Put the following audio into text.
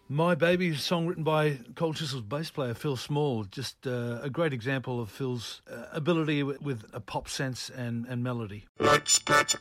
My Baby, song written by Cold Chisel's bass player Phil Small, just a great example of Phil's ability with a pop sense and melody. Let's get